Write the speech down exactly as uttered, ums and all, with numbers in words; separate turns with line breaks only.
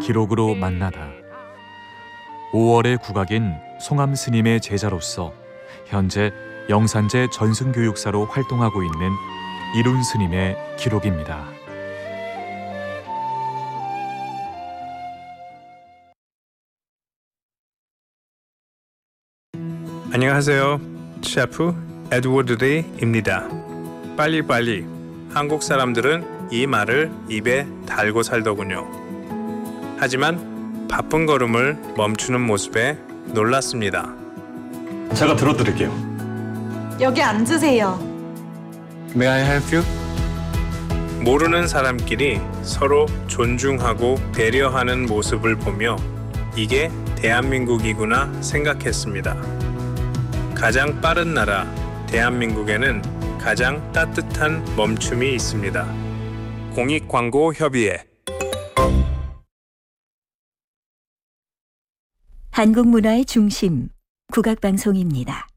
기록으로 만나다. 오월의 국악인 송암 스님의 제자로서 현재 영산제 전승교육사로 활동하고 있는 이룬 스님의 기록입니다.
안녕하세요. 셰프 에드워드 리입니다. 빨리빨리. 한국 사람들은 이 말을 입에 달고 살더군요. 하지만 바쁜 걸음을 멈추는 모습에 놀랐습니다.
제가 들어드릴게요.
여기 앉으세요.
May I help you?
모르는 사람끼리 서로 존중하고 배려하는 모습을 보며 이게 대한민국이구나 생각했습니다. 가장 빠른 나라 대한민국에는 가장 따뜻한 멈춤이 있습니다. 공익광고협의회.
한국 문화의 중심, 국악방송입니다.